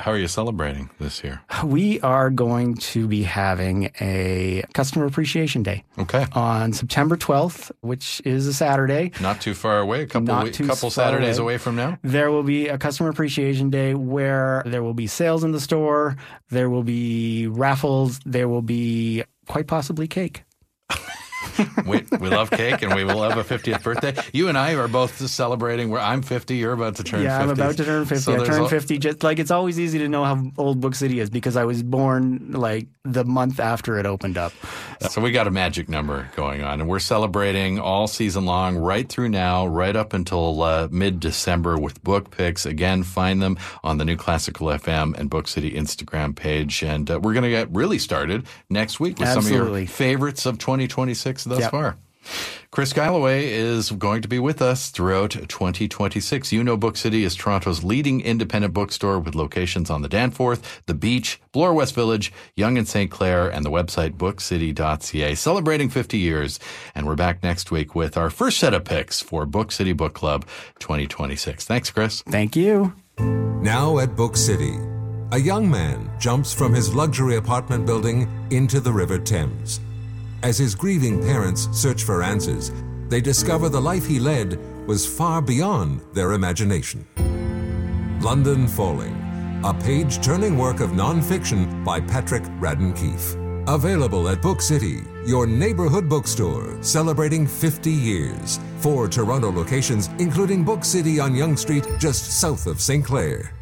how are you celebrating this year? We are going to be having a Customer Appreciation Day. Okay. On September 12th, which is a Saturday. Not too far away, a couple Saturdays away from now. There will be a Customer Appreciation Day where there will be sales in the store, there will be raffles, there will be quite possibly cake. We love cake, and we will have a 50th birthday. You and I are both celebrating. I'm 50. You're about to turn 50. Yeah, I'm about to turn 50. So I turned 50. Just like, it's always easy to know how old Book City is because I was born like the month after it opened up. So we got a magic number going on, and we're celebrating all season long, right through now, right up until mid-December with book picks. Again, find them on the New Classical FM and Book City Instagram page. And we're going to get really started next week with some of your favorites of 2026 thus far. Chris Galloway is going to be with us throughout 2026. You know Book City is Toronto's leading independent bookstore with locations on the Danforth, the Beach, Bloor West Village, Yonge and St. Clair, and the website bookcity.ca, celebrating 50 years. And we're back next week with our first set of picks for Book City Book Club 2026. Thanks, Chris. Thank you. Now at Book City, a young man jumps from his luxury apartment building into the River Thames. As his grieving parents search for answers, they discover the life he led was far beyond their imagination. London Falling, a page-turning work of non-fiction by Patrick Radden Keefe. Available at Book City, your neighborhood bookstore, celebrating 50 years. 4 Toronto locations, including Book City on Yonge Street, just south of St. Clair.